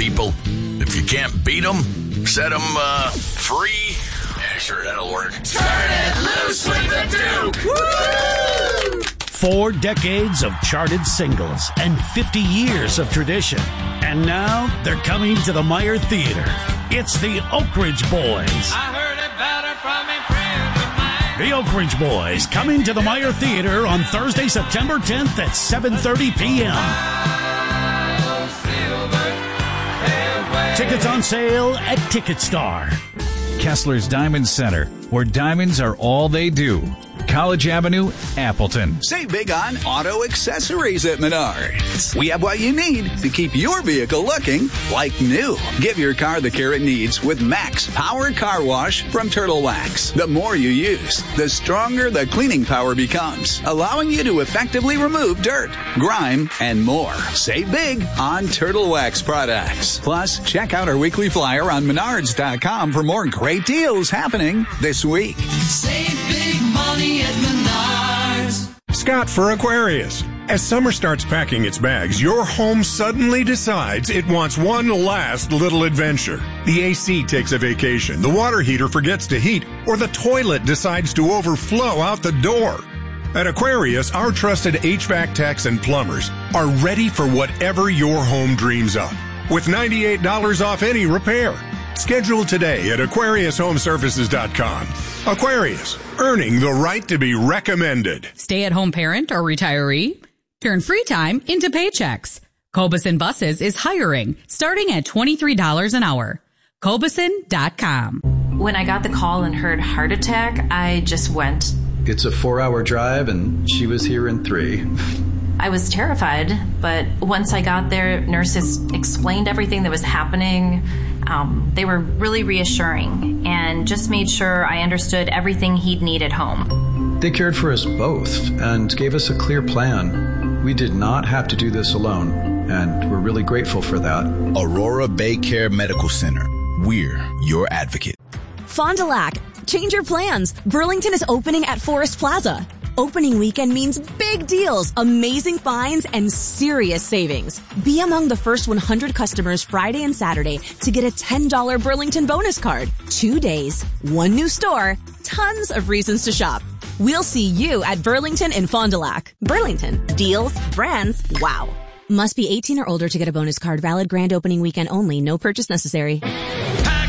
people. If you can't beat them, set them free. Yeah, sure, that'll work. Turn it loose with the Duke! Woo! 4 decades of charted singles and 50 years of tradition. And now they're coming to the Meyer Theater. It's the Oak Ridge Boys. I heard it better from a friend of mine. The Oak Ridge Boys coming to the Meyer Theater on Thursday, September 10th at 7:30 p.m. Tickets on sale at TicketStar. Kessler's Diamond Center, where diamonds are all they do. College Avenue, Appleton. Save big on auto accessories at Menards. We have what you need to keep your vehicle looking like new. Give your car the care it needs with Max Power Car Wash from Turtle Wax. The more you use, the stronger the cleaning power becomes, allowing you to effectively remove dirt, grime, and more. Save big on Turtle Wax products. Plus, check out our weekly flyer on Menards.com for more great deals happening this week. Save big money at Menards. Scott for Aquarius. As summer starts packing its bags, your home suddenly decides it wants one last little adventure. The AC takes a vacation, the water heater forgets to heat, or the toilet decides to overflow out the door. At Aquarius, our trusted HVAC techs and plumbers are ready for whatever your home dreams of, with $98 off any repair. Schedule today at AquariusHomeservices.com. Aquarius, earning the right to be recommended. Stay-at-home parent or retiree? Turn free time into paychecks. Cobuson Buses is hiring, starting at $23 an hour. Cobuson.com. When I got the call and heard heart attack, I just went. It's a 4-hour drive, and she was here in 3. I was terrified, but once I got there, nurses explained everything that was happening. They were really reassuring and just made sure I understood everything he'd need at home. They cared for us both and gave us a clear plan. We did not have to do this alone, and we're really grateful for that. Aurora Bay Care Medical Center. We're your advocate. Fond du Lac. Change your plans. Burlington is opening at Forest Plaza. Opening weekend means big deals, amazing finds, and serious savings. Be among the first 100 customers Friday and Saturday to get a $10 Burlington bonus card. 2 days, 1 new store, tons of reasons to shop. We'll see you at Burlington in Fond du Lac. Burlington. Deals, brands, wow. Must be 18 or older to get a bonus card. Valid grand opening weekend only. No purchase necessary.